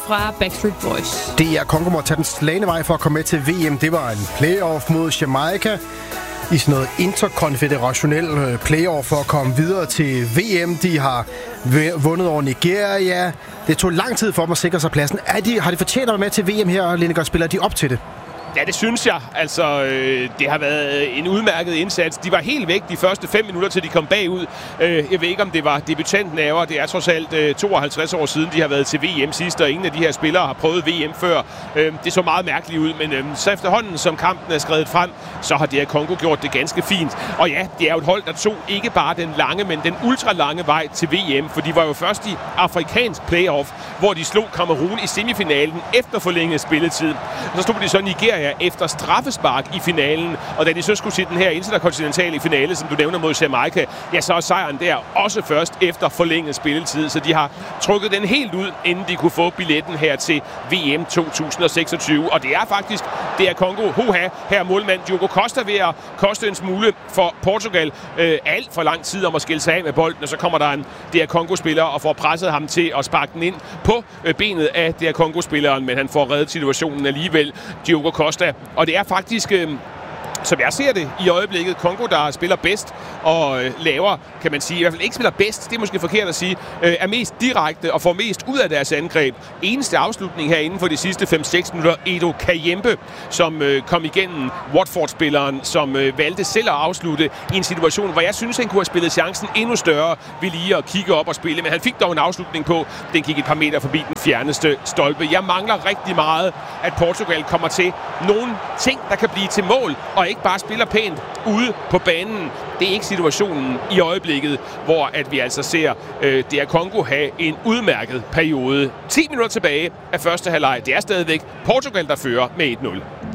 fra Backstreet Boys. DR Congo må tage den slagne vej for at komme med til VM. Det var en playoff mod Jamaica i sådan noget interkonfederationel playoff for at komme videre til VM. De har vundet over Nigeria. Det tog lang tid for dem at sikre sig pladsen. Har de fortjent at være med til VM her, Lineker? Spiller de op til det? Ja, det synes jeg. Altså, det har været en udmærket indsats. De var helt væk de første 5 minutter, til de kom bagud. Jeg ved ikke, om det var debutanten af år. Det er trods alt 52 år siden, de har været til VM sidst, og ingen af de her spillere har prøvet VM før. Det så meget mærkeligt ud, men så efterhånden, som kampen er skredet frem, så har DR Congo gjort det ganske fint. Og ja, det er jo et hold, der tog ikke bare den lange, men den ultralange vej til VM, for de var jo først i afrikansk playoff, hvor de slog Cameroun i semifinalen efter forlænget spilletid. Så slog de så Nigeria efter straffespark i finalen, og da de så skulle se den her interkontinentale finale, som du nævner mod Jamaica, ja, så er sejren der også først efter forlænget spilletid, så de har trukket den helt ud, inden de kunne få billetten her til VM 2026, og det er faktisk DR Congo, her er målmand Diogo Costa ved at koste en smule for Portugal alt for lang tid om at skille sig af med bolden, og så kommer der en DR Congo-spiller og får presset ham til at sparke den ind på benet af DR Congo-spilleren, men han får reddet situationen alligevel, Diogo Costa. Og det er faktisk, som jeg ser det i øjeblikket, Congo, der spiller bedst og laver, kan man sige, i hvert fald ikke spiller bedst, det er måske forkert at sige, er mest direkte og får mest ud af deres angreb. Eneste afslutning her inden for de sidste 5-6 minutter, Edo Kayembe, som kom igennem Watford-spilleren, som valgte selv at afslutte i en situation, hvor jeg synes, han kunne have spillet chancen endnu større ved lige at kigge op og spille, men han fik dog en afslutning på, den gik et par meter forbi den fjerneste stolpe. Jeg mangler rigtig meget, at Portugal kommer til nogle ting, der kan blive til mål, og ikke bare spiller pænt ude på banen. Det er ikke situationen i øjeblikket, hvor at vi altså ser DR Congo have en udmærket periode. 10 minutter tilbage af første halvleg. Det er stadigvæk Portugal, der fører med 1-0.